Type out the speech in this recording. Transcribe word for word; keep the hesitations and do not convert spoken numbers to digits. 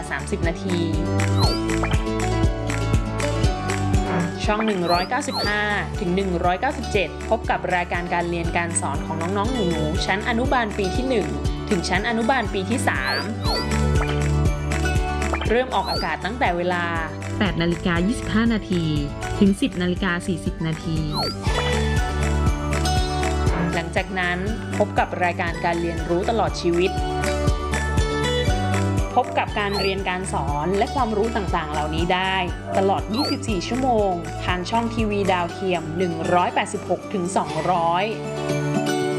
สามสิบนาทีช่องหนึ่งร้อยเก้าสิบห้าถึงหนึ่งร้อยเก้าสิบเจ็ดพบกับรายการการเรียนการสอนของน้องๆหนูๆชั้นอนุบาลปีที่หนึ่งถึงชั้นอนุบาลปีที่สามเริ่มออกอากาศตั้งแต่เวลาแปดนาฬิกายี่สิบห้านาทีถึง สิบนาฬิกาสี่สิบนาทีหลังจากนั้นพบกับรายการการเรียนรู้ตลอดชีวิตพบกับการเรียนการสอนและความรู้ต่างๆเหล่านี้ได้ตลอดยี่สิบสี่ชั่วโมงทางช่องทีวีดาวเทียมหนึ่งร้อยแปดสิบหกถึงสองร้อย